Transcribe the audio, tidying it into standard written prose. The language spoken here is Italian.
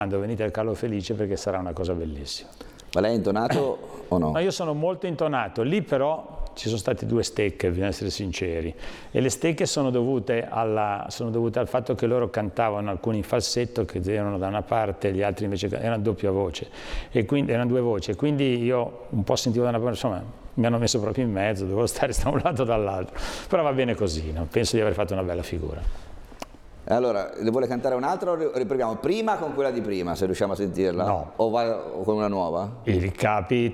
venite al Carlo Felice perché sarà una cosa bellissima. Ma lei è intonato o no? No, io sono molto intonato, lì però ci sono state 2 stecche, bisogna essere sinceri, e le stecche sono dovute al fatto che loro cantavano alcuni in falsetto, che erano da una parte, gli altri invece erano doppia voce, e quindi erano 2 voci, e quindi io un po' sentivo da una parte, insomma mi hanno messo proprio in mezzo, dovevo stare da un lato o dall'altro, però va bene così, no? Penso di aver fatto una bella figura. Allora, le vuole cantare un'altra o riproviamo prima con quella di prima, se riusciamo a sentirla? No. O con una nuova? Il capitano